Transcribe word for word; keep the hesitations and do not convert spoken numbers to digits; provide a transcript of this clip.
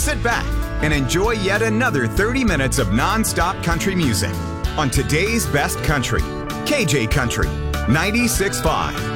sit back and enjoy yet another thirty minutes of non-stop country music on today's best country, K J Country ninety-six point five.